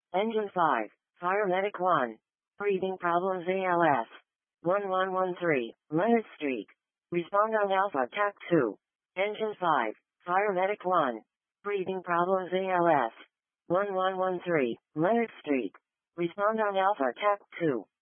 Engine 5, Fire Medic 1. Breathing problems ALS. 1113, Leonard Street. Respond on Alpha TAC 2. Engine 5, Fire Medic 1. Breathing problems ALS. 1113, Leonard Street. Respond on Alpha TAC 2.